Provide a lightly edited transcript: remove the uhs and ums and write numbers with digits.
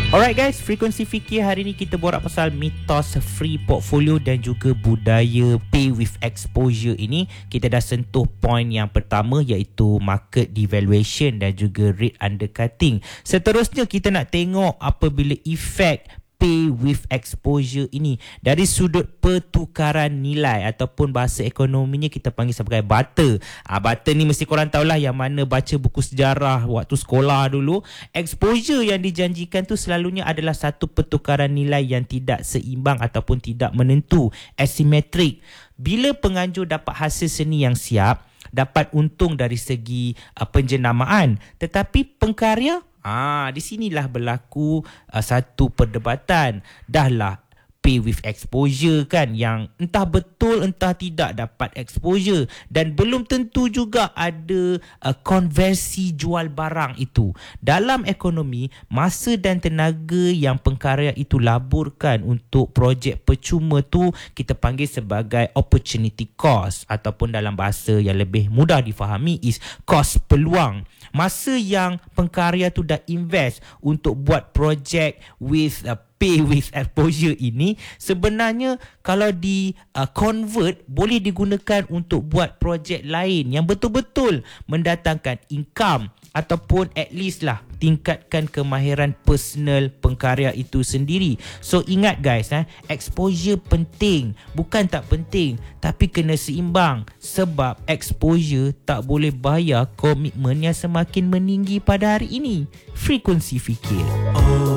Alright guys, Frekuensi Fikir hari ni kita borak pasal mitos free portfolio dan juga budaya pay with exposure ini. Kita dah sentuh poin yang pertama iaitu market devaluation dan juga rate undercutting. Seterusnya kita nak tengok apabila efek pay with exposure ini dari sudut pertukaran nilai ataupun bahasa ekonominya kita panggil sebagai barter. Barter ni mesti korang tahulah yang mana baca buku sejarah waktu sekolah dulu. Exposure yang dijanjikan tu selalunya adalah satu pertukaran nilai yang tidak seimbang ataupun tidak menentu, asymmetric. Bila penganjur dapat hasil seni yang siap, dapat untung dari segi penjenamaan, tetapi pengkarya di sinilah berlaku satu perdebatan. Dahlah pay with exposure kan, yang entah betul entah tidak dapat exposure, dan belum tentu juga ada konversi jual barang itu. Dalam ekonomi, masa dan tenaga yang pengkarya itu laburkan untuk projek percuma tu kita panggil sebagai opportunity cost, ataupun dalam bahasa yang lebih mudah difahami is kos peluang. Masa yang pengkarya tu dah invest untuk buat projek with pay with exposure ini, sebenarnya kalau di convert boleh digunakan untuk buat projek lain yang betul-betul mendatangkan income, ataupun at least lah tingkatkan kemahiran personal pengkarya itu sendiri. So ingat guys, exposure penting, bukan tak penting, tapi kena seimbang, sebab exposure tak boleh bayar komitmen yang semakin meninggi pada hari ini. Frekuensi Fikir.